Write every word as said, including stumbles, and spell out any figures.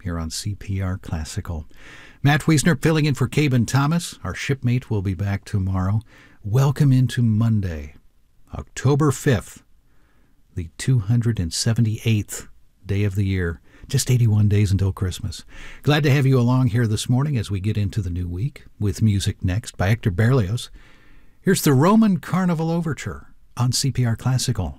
here on C P R Classical. Matt Wiesner filling in for Caben Thomas. Our shipmate will be back tomorrow. Welcome into Monday, October fifth, the two hundred seventy-eighth day of the year. Just eighty-one days until Christmas. Glad to have you along here this morning as we get into the new week with Music Next by Hector Berlioz. Here's the Roman Carnival Overture on C P R Classical.